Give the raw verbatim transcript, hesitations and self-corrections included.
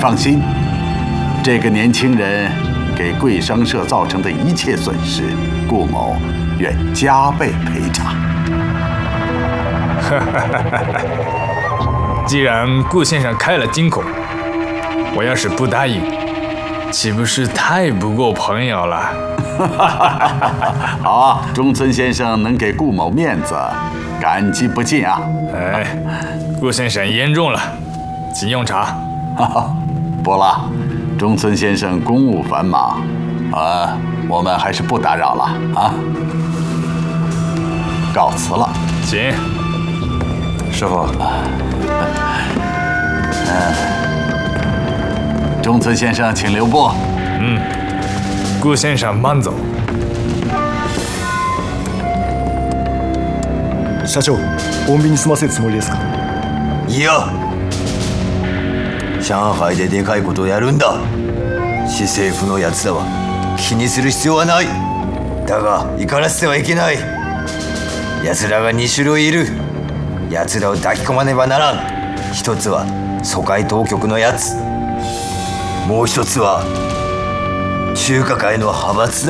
放心，这个年轻人给贵商社造成的一切损失，顾某愿加倍赔偿。 既然顾先生开了金口，我要是不答应，岂不是太不够朋友了？ 好啊，中村先生能给顾某面子，感激不尽啊！ 哎，顾先生言重了，请用茶。 不了，中村先生公务繁忙，啊，我们还是不打扰了啊。告辞了， 请。 师傅。 嗯，中村先生，请留步。 嗯，顾先生慢走。 社長、穏便に済ませるつもりですか？ いや、上海ででかいことをやるんだ。市政府のやつらは気にする必要はない。だが怒らせてはいけない。奴らがに種類いる。奴らを抱き込まねばならん。一つは疎開当局のやつ、もう一つは中華界の派閥だ。